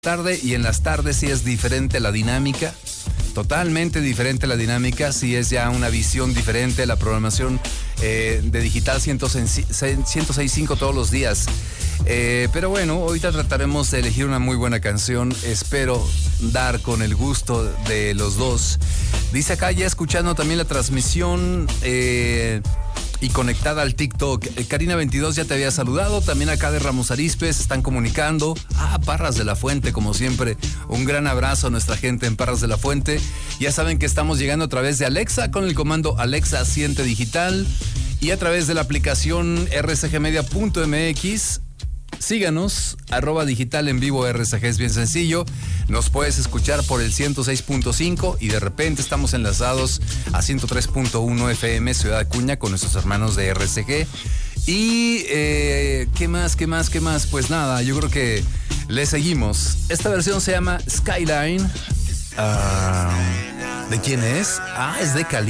tarde, y en las tardes sí es diferente la dinámica, totalmente diferente la dinámica, sí es ya una visión diferente, la programación de Digital 106.5 todos los días. Pero bueno, ahorita trataremos de elegir una muy buena canción, espero dar con el gusto de los dos. Dice acá ya escuchando también la transmisión y conectada al TikTok. Karina 22 ya te había saludado. También acá de Ramos Arizpe se están comunicando. Parras de la Fuente, como siempre. Un gran abrazo a nuestra gente en Parras de la Fuente. Ya saben que estamos llegando a través de Alexa con el comando Alexa Siente Digital y a través de la aplicación rsgmedia.mx. Síganos, @digital en vivo RSG, es bien sencillo. Nos puedes escuchar por el 106.5 y de repente estamos enlazados a 103.1 FM Ciudad Acuña con nuestros hermanos de RSG. Y ¿qué más? Pues nada, yo creo que le seguimos. Esta versión se llama Skyline. ¿De quién es? Es de Cali.